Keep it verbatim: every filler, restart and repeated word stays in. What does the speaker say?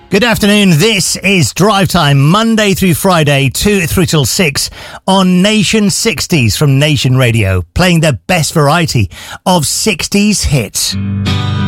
Good afternoon. This is Drive Time, Monday through Friday, two through till six on Nation sixties from Nation Radio, playing the best variety of sixties hits.